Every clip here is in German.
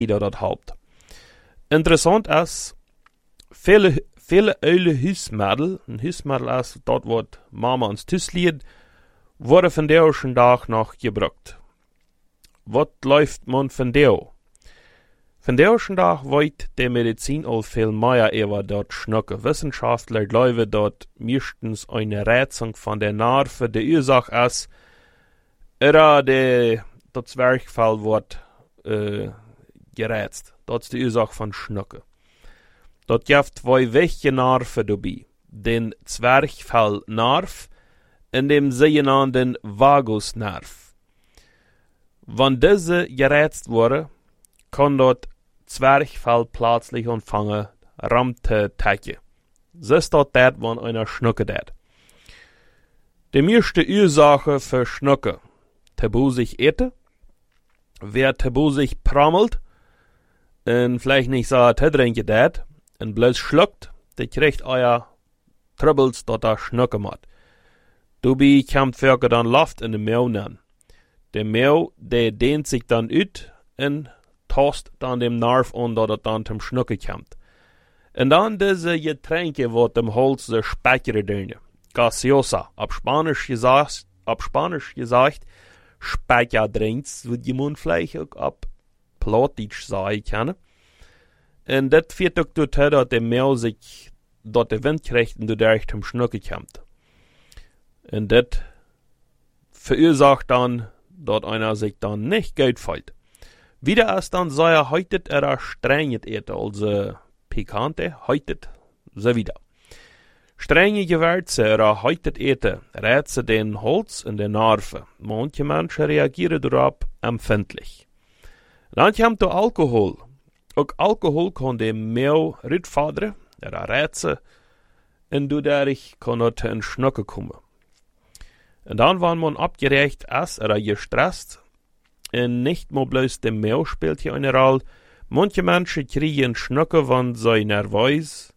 dat Haupt. Interessant ist, viele oude huismiddel, een huismiddel is dat wat mama ons toesliet, worden vandaag dag nog gebruikt. Wat läuft man vandaag? Vandaag dag weet de medicijn al veel meer over dat schnukken. Wissenschaftler geloven dat meestens eine Reizung van der Nerven de Ursache is, oder dat Zwerchfell wordt gereizt. Dat is de Ursache van schnukken. Dat geeft twee wichtige Nerven dabei. Den Zwerchfellnerv en dem sogenannten Vagusnerv. Wenn diese gereizt worden, kann dat Zwerchfell plötzlich anfangen, ram te tacken. So ist dat, wenn einer schnucken dat. Die meiste Ursache für Schnucken, sich eten, wer sich prammelt, und vielleicht nicht so trinken dat, und bloß schluckt, der kriegt euer Troubles, dat schnucken macht. Dabei kommt Völker dann Luft in den Maul an. Der Maul, der dehnt sich dann ut und tost dann dem Nerv an, dat dann zum Schnucken kommt. Und dann diese Getränke, wat dem Holz so Speckere dünne. Gaseosa, ab Spanisch gesagt, Speckerdrinks, wird jemand vielleicht auch ab Plattdeutsch sagen können. Und das führt auch dazu, dass der Maul sich dort der Wind kriegt und dadurch zum Schnucken kommt. Und das verursacht dann, dass einer sich dann nicht gut fühlt. Wieder ist dann so er heute strenget eten, also pikante, heute so wieder. Strenge Gewürze oder heute eten reizen den Holz und den Nerven. Manche Menschen reagieren darauf empfindlich. Dann kommt der Alkohol. Auch Alkohol kann dem Maul rütfadern, oder reizen, und dadurch kann er in Schnucken kommen. Und dann, wenn man abgeregt ist oder gestresst, und nicht mal bloß der Maul spielt hier eine Rolle, manche Menschen kriegen Schnucken, wenn sie nervös,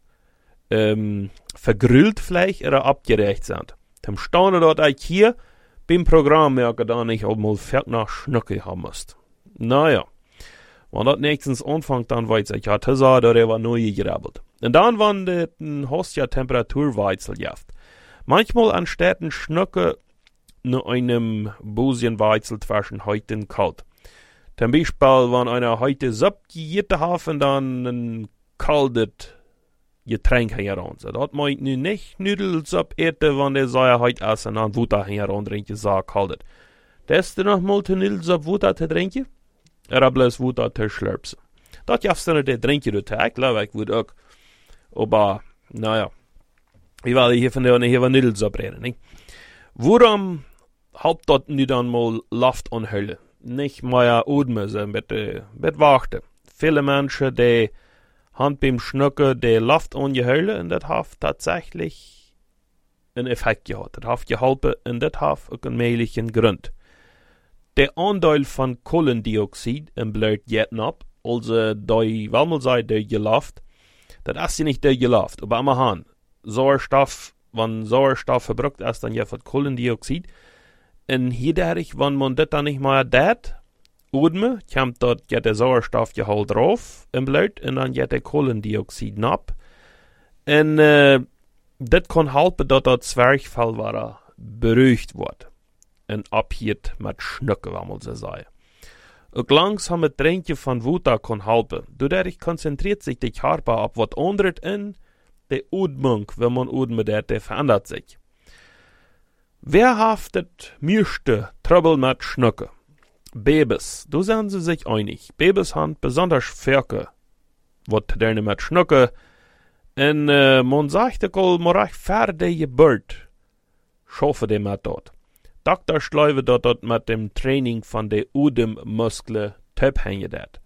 vergrüllt vielleicht oder abgeregt sind. Dann staunen dort ich hier beim Programm merke, dass ich auch mal fertig nach Schnucken haben muss. Naja, wenn das nächstens anfängt, dann weiß ich, ja, das war neu gerabbelt. Und dann, wenn den hast ja Temperaturwechsel gibt. Manchmal anstatt ein Schnucken nur einem Busenwechsel zwischen heute und kalt. Zum Beispiel, wenn einer heute Suppe gegessen hat und dann ein kaltes Getränk heran. So, das meint nun nicht Nudelsuppe eten, wenn der Säuer heute essen und dann Wutter heran trinken, so kalt. Das ist noch mal die Nudelsuppe Wutter zu trinken? Oder bloß Wutter zu schlürpsen. Das gibt's dann der Trinken du Tag, glaube ich, würde auch. Aber, naja. Ich werde hier von der Nudelsuppe reden, nicht? Warum haupt dort nicht dann mal Luft anhüllen? Nicht mehr atmen, so mit warten. Viele Menschen, die haben beim Schnucken die Luft angehüllen und das hat tatsächlich einen Effekt gehabt. Das hat geholfen und das hat auch einen möglichen Grund. Der Anteil von Kohlendioxid im Blut geht ab, also die, wenn man sagt, die Luft, das ist ja nicht die Luft, aber immerhin, Sauerstoff, wenn Sauerstoff verbraucht ist, dann gibt Kohlendioxid. Und hierdurch, wenn man das dann nicht mehr tut, atmen, kommt dort der Sauerstoffgehalt drauf im Blut und dann geht der Kohlendioxid ab. Und das kann helfen, dass das Zwerchfell beruhigt wird. Und abhielt mit Schnucken, wenn man so sagt. Und langsame Trinken von Wutter kann helfen. Dadurch konzentriert sich der Körper auf was anderes in der Atmung, wenn man atmet, der verändert sich. Wer haftet meiste Trouble mit Schnucken? Babys, da sind sie sich einig. Babys haben besonders Ferke, was derne mit Schnucken. Und man sagt auch, man recht fertig Geburt schaffen die mit dort. Doktor schleife dort mit dem Training von der Udemmuskeln abhängen dat.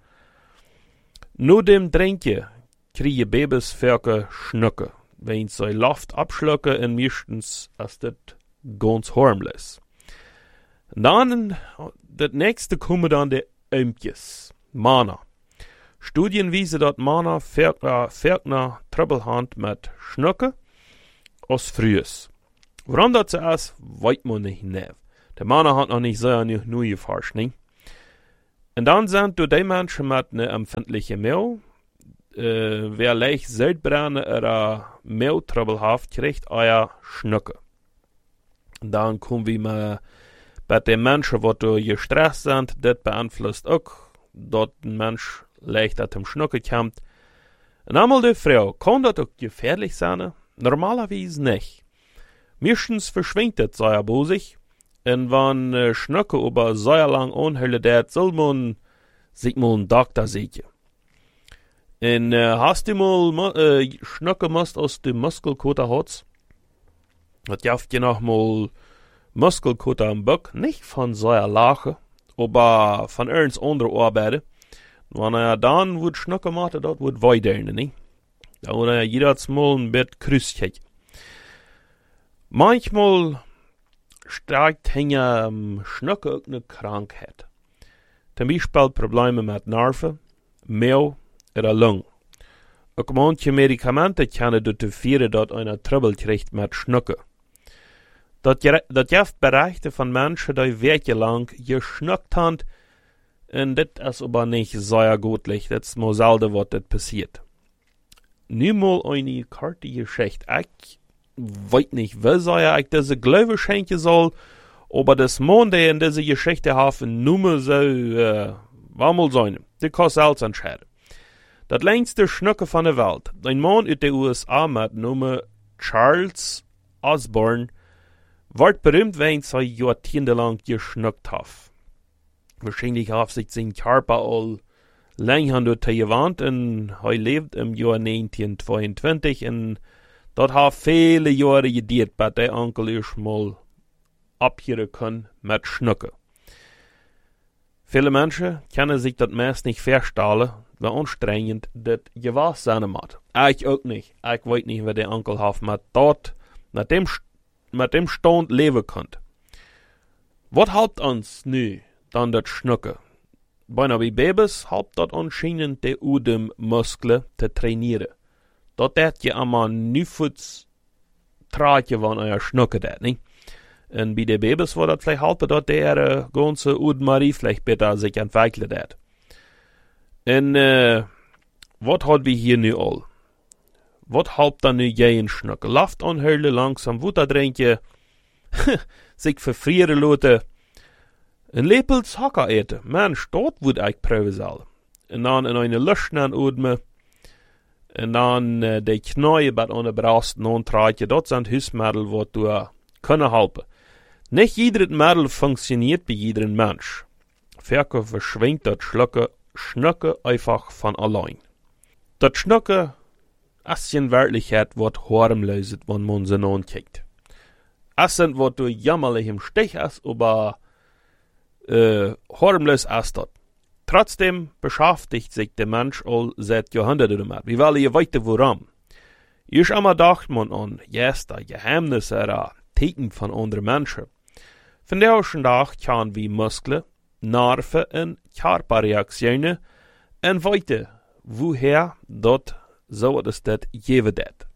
Nur dem Trinken kriegen Babys Ferke Schnucken. Wenn sie Luft abschlucken, und meistens ist das ganz harmlos. Dann, das nächste kommen dann die Ömkes, Mana. Studien weisen, dass Mana Ferkner Trouble hat mit Schnucken als frühes. Warum das so ist, weiß man nicht. Der Mana hat noch nicht so eine neue Forschung. En dan zijn door die mensen met een empfindelijke meel, wer leicht zeltbranden oder meeltrouble heeft, krijgt euer schnukken. Dan komen we maar bij de mensen wat door gestresst zijn, dit beïnvloedt ook, dat een mens leicht uit hem schnukken komt. En allemaal de vrouw, kan dat ook gefährlich zijn? Normalerweise nicht. Meistens verschwindet het sehr bosig, en wenn schnukken über sehr lang onhullen dat, soll man sich mal einen Doktor sehen. En hast du mal schnukken musst aus dem Muskelkater hat? Dat jaft je noch mal Muskelkater am Bock, nicht von sehr lachen, aber von irgends andere Arbeiten. Wenn dann wird schnukken machen, dat wird weiter, nicht? Da wird jedes Mal ein bisschen krüstig. Manchmal steigt hinter schnukken auch eine Krankheit. Zum Beispiel Probleme mit Nerven, Mehl oder Lungen. Auch manche Medikamente können dazu führen, dass einer Trouble kriegt mit schnukken. Dat gibt Bereiche von Menschen, die wochenlang geschnuckt haben, und das ist aber nicht sehr gutlich. Das ist mal selten, was das passiert. Nun mal eine kurze Geschichte. Ich weiß nicht, wie sehr ich diese Glaube schenken soll, aber das Mann, der in dieser Geschichte haben, nur so, war mal sein. Das kann selbst entscheiden. Das längste Schnucke von der Welt. Ein Mann aus den USA mit Namen Charles Osborne wird berühmt, wenn er jahrzehntelang geschnuckt hat. Wahrscheinlich hat sich sein Körper all länger durch die Wand und er lebt im Jahr 1922 und dort hat viele Jahre gedauert, bis der Onkel erst mal abhören kann mit Schnucken. Viele Menschen können sich das meist nicht vorstellen, wie anstrengend das gewesen sein muss. Ich auch nicht. Ich weiß nicht, wie der Onkel hat mit dort, mit dem Stand leben kann. Was hilft uns nu dann das Schnucken? Bei Babys hilft das anscheinend die Udemmuskeln zu trainieren. Dat dat je allemaal nieuwvoets traatje van euer Schnucken dat, nicht? En bij de Babys wordt dat vielleicht helpen, dat der ganze Udemarie vielleicht besser sich entwickelt dat. En wat hat wir hier nu al? Wat helpt dan nu jij in Schnucken? Laft anhullen, langsam Water drinken, sich verfrieren laten, een lepels Hacker eten. Mensch, dat wordt ik proeven zal. En dan in eine Luschen anatmen, en dan de knieën bij aan de brasten aantraatje. Dat zijn huismiddelen wat du kunnen helpen. Nicht jeder Mittel funktioniert bei jedem Mensch. Verke verschwingt das Schnucken einfach von allein. Das Schnucken ist in Wirklichkeit was harmlos, wenn man sie ankickt. Es sind was du jämmerlich im Stich ist, aber harmlos ist das. Trotzdem beschäftigt sich der Mensch all seit Jahrhunderten damit. Wie wollen ihr weiter woran? Erst einmal dacht man an Gäste, Geheimnisse oder Ticken von anderen Menschen. Von der ersten Tag kann wie Muskeln, Nerven und Körperreaktionen und weiter, woher dort so etwas das geben wird.